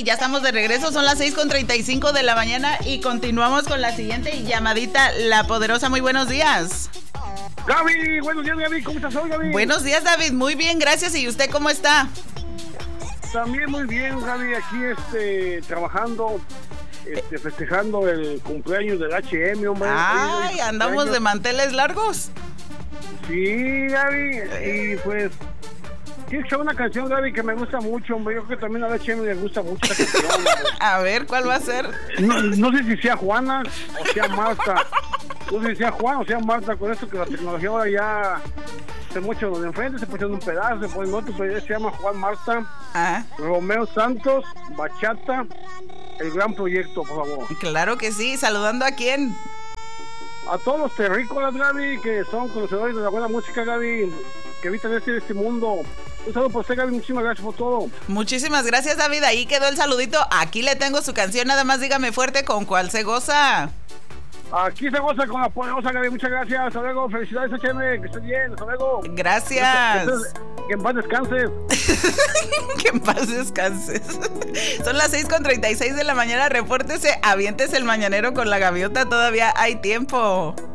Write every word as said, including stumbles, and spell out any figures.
ya estamos de regreso, son las seis con treinta y cinco de la mañana y continuamos con la siguiente llamadita, La Poderosa. Muy buenos días. Gaby, buenos días, Gaby, ¿cómo estás hoy, Gaby? Buenos días, David, muy bien, gracias. ¿Y usted cómo está? También muy bien, Gaby, aquí este, trabajando, este, festejando el cumpleaños del H M, hombre. Ay, andamos de manteles largos. Sí, Gaby, y pues... quiero escuchar una canción, Gaby, que me gusta mucho, hombre. Yo creo que también a la H M le gusta mucho esta canción. A ver, ¿cuál va a ser? No, no sé si sea Juana o sea Marta. No sé si sea Juan o sea Marta, con esto que la tecnología ahora ya se mucho de enfrente, se pone un pedazo, se pone otro, pero ya se llama Juan Marta. Ah. Romeo Santos, Bachata, El Gran Proyecto, por favor. Claro que sí, ¿saludando a quién? A todos los terrícolas, Gaby, que son conocedores de la buena música, Gaby, que evitan este, este mundo. Un saludo por usted, Gaby, muchísimas gracias por todo. Muchísimas gracias, David, ahí quedó el saludito. Aquí le tengo su canción, nada más dígame fuerte con cuál se goza. Aquí se goza con la poderosa, Gaby, muchas gracias, hasta luego, felicidades, H M, que estés bien, hasta luego. Gracias. Que en paz descanses. Que en paz descanses. Son las seis con treinta y seis de la mañana, repórtese, aviéntese el mañanero con la gaviota, todavía hay tiempo.